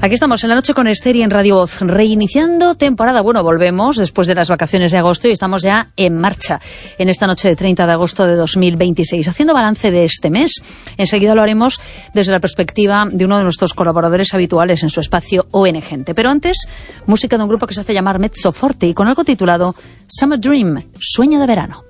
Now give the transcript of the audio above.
Aquí estamos en La Noche con Esther y en Radio Voz, reiniciando temporada. Bueno, volvemos después de las vacaciones de agosto y estamos ya en marcha en esta noche de 30 de agosto de 2026, haciendo balance de este mes. Enseguida lo haremos desde la perspectiva de uno de nuestros colaboradores habituales en su espacio ON Gente. Pero antes, música de un grupo que se hace llamar Mezzo Forte y con algo titulado Summer Dream, Sueño de Verano.